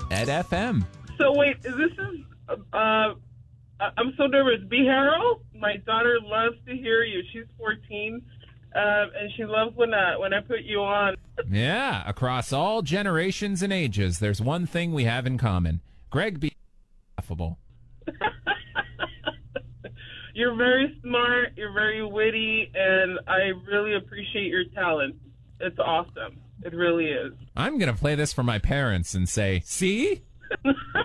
Ed FM. So wait, I'm so nervous. B. Harold, my daughter loves to hear you. She's 14, and she loves when I put you on. Yeah, across all generations and ages, there's one thing we have in common. Greg B. Affable. You're very smart, you're very witty, and I really appreciate your talent. It's awesome. It really is. I'm going to play this for my parents and say, see?